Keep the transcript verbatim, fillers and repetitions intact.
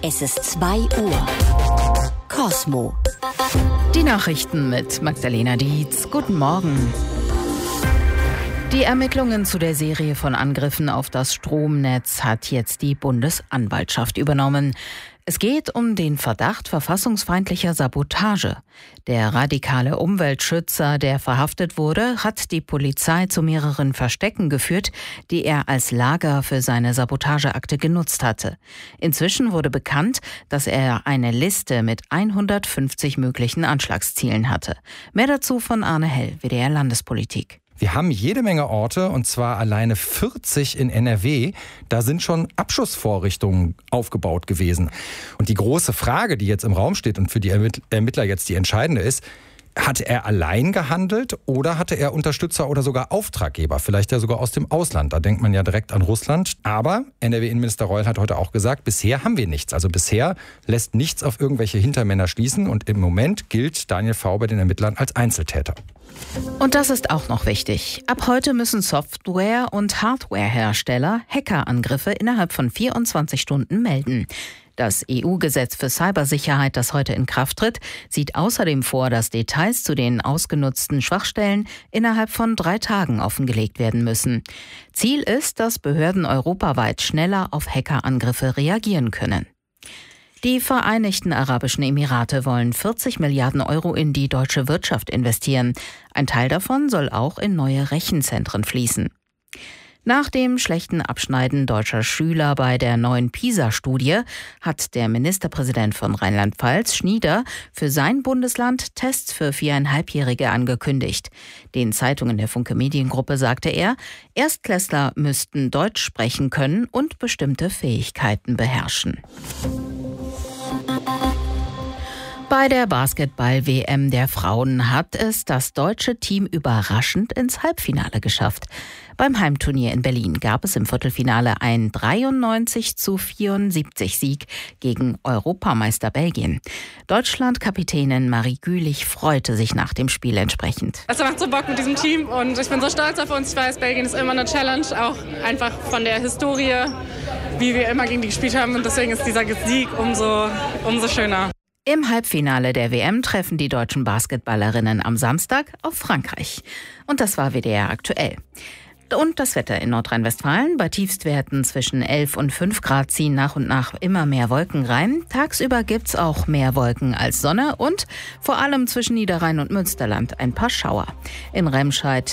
Es ist zwei Uhr. Cosmo. Die Nachrichten mit Magdalena Dietz. Guten Morgen. Die Ermittlungen zu der Serie von Angriffen auf das Stromnetz hat jetzt die Bundesanwaltschaft übernommen. Es geht um den Verdacht verfassungsfeindlicher Sabotage. Der radikale Umweltschützer, der verhaftet wurde, hat die Polizei zu mehreren Verstecken geführt, die er als Lager für seine Sabotageakte genutzt hatte. Inzwischen wurde bekannt, dass er eine Liste mit hundertfünfzig möglichen Anschlagszielen hatte. Mehr dazu von Arne Hell, W D R Landespolitik. Wir haben jede Menge Orte, und zwar alleine vierzig in N R W. Da sind schon Abschussvorrichtungen aufgebaut gewesen. Und die große Frage, die jetzt im Raum steht und für die Ermittler jetzt die entscheidende ist: Hat er allein gehandelt oder hatte er Unterstützer oder sogar Auftraggeber? Vielleicht ja sogar aus dem Ausland. Da denkt man ja direkt an Russland. Aber N R W-Innenminister Reul hat heute auch gesagt, bisher haben wir nichts. Also bisher lässt nichts auf irgendwelche Hintermänner schließen. Und im Moment gilt Daniel V. bei den Ermittlern als Einzeltäter. Und das ist auch noch wichtig. Ab heute müssen Software- und Hardwarehersteller Hackerangriffe innerhalb von vierundzwanzig Stunden melden. Das E U-Gesetz für Cybersicherheit, das heute in Kraft tritt, sieht außerdem vor, dass Details zu den ausgenutzten Schwachstellen innerhalb von drei Tagen offengelegt werden müssen. Ziel ist, dass Behörden europaweit schneller auf Hackerangriffe reagieren können. Die Vereinigten Arabischen Emirate wollen vierzig Milliarden Euro in die deutsche Wirtschaft investieren. Ein Teil davon soll auch in neue Rechenzentren fließen. Nach dem schlechten Abschneiden deutscher Schüler bei der neuen PISA-Studie hat der Ministerpräsident von Rheinland-Pfalz, Schnieder, für sein Bundesland Tests für Viereinhalbjährige angekündigt. Den Zeitungen der Funke Mediengruppe sagte er, Erstklässler müssten Deutsch sprechen können und bestimmte Fähigkeiten beherrschen. Bei der Basketball-W M der Frauen hat es das deutsche Team überraschend ins Halbfinale geschafft. Beim Heimturnier in Berlin gab es im Viertelfinale einen dreiundneunzig zu vierundsiebzig Sieg gegen Europameister Belgien. Deutschland-Kapitänin Marie Gülich freute sich nach dem Spiel entsprechend. Es macht so Bock mit diesem Team und ich bin so stolz auf uns. Ich weiß, Belgien ist immer eine Challenge, auch einfach von der Historie, wie wir immer gegen die gespielt haben, und deswegen ist dieser Sieg umso, umso schöner. Im Halbfinale der W M treffen die deutschen Basketballerinnen am Samstag auf Frankreich. Und das war W D R aktuell. Und das Wetter in Nordrhein-Westfalen. Bei Tiefstwerten zwischen elf und fünf Grad ziehen nach und nach immer mehr Wolken rein. Tagsüber gibt's auch mehr Wolken als Sonne und vor allem zwischen Niederrhein und Münsterland ein paar Schauer. In Remscheid